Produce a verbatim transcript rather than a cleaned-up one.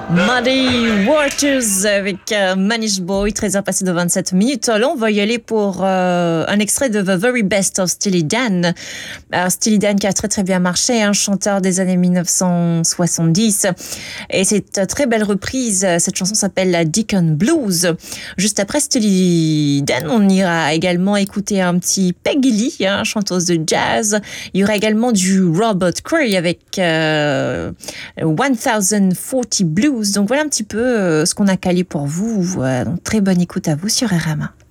Muddy Waters avec euh, Manish Boy, treize heures passées de vingt-sept minutes. Là, on va y aller pour euh, un extrait de The Very Best of Steely Dan. Alors, Steely Dan qui a très très bien marché, un hein, chanteur des années dix-neuf cent soixante-dix. Et c'est une très belle reprise. Cette chanson s'appelle la Deacon Blues. Juste après Steely Dan, on ira également écouter un petit Peggy Lee, hein, chanteuse de jazz. Il y aura également du Robert Cray avec euh, mille quarante Blues. Donc voilà un petit peu euh, ce qu'on a calé pour vous. Euh, donc très bonne écoute à vous sur R M A.